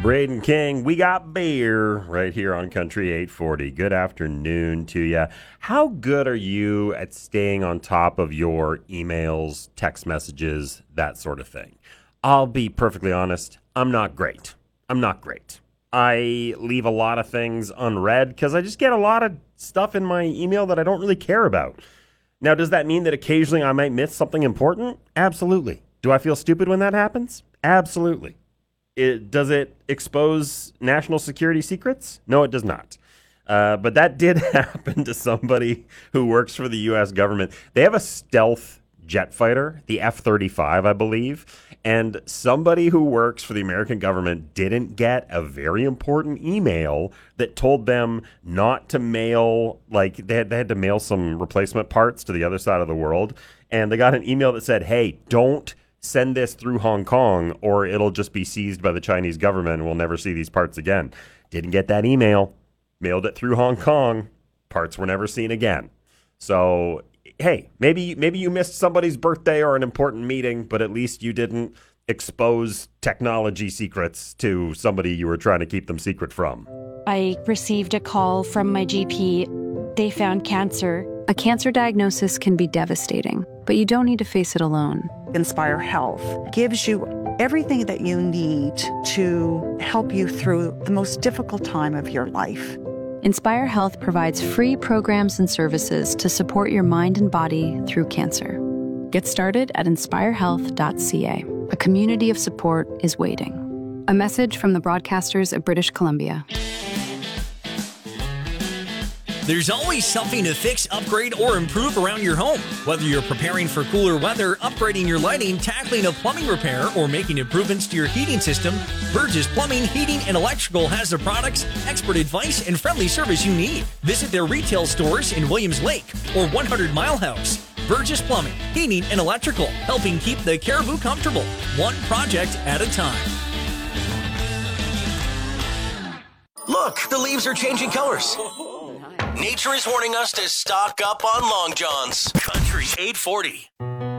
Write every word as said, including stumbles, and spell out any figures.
Braden King. We got beer right here on Country eight forty. Good afternoon to you. How good are you at staying on top of your emails, text messages, that sort of thing? I'll be perfectly honest. I'm not great. I'm not great. I leave a lot of things unread because I just get a lot of stuff in my email that I don't really care about. Now, does that mean that occasionally I might miss something important? Absolutely. Do I feel stupid when that happens? Absolutely. It, does it expose national security secrets? No, it does not. Uh, but that did happen to somebody who works for the U S government. They have a stealth jet fighter, the F thirty-five, I believe. And somebody who works for the American government didn't get a very important email that told them not to mail, like they had, they had to mail some replacement parts to the other side of the world. And they got an email that said, hey, don't send this through Hong Kong or it'll just be seized by the Chinese government and we'll never see these parts again. Didn't get that email. Mailed it through Hong Kong. Parts were never seen again. So, hey, maybe maybe you missed somebody's birthday or an important meeting, but at least you didn't expose technology secrets to somebody you were trying to keep them secret from. I received a call from my G P. They found cancer. A cancer diagnosis can be devastating, but you don't need to face it alone. Inspire Health gives you everything that you need to help you through the most difficult time of your life. Inspire Health provides free programs and services to support your mind and body through cancer. Get started at inspire health dot c a. A community of support is waiting. A message from the broadcasters of British Columbia. There's always something to fix, upgrade, or improve around your home. Whether you're preparing for cooler weather, upgrading your lighting, tackling a plumbing repair, or making improvements to your heating system, Burgess Plumbing, Heating, and Electrical has the products, expert advice, and friendly service you need. Visit their retail stores in Williams Lake or one hundred Mile House. Burgess Plumbing, Heating, and Electrical, helping keep the Caribou comfortable, one project at a time. Look, the leaves are changing colors. Nature is warning us to stock up on Long Johns. Country eight forty.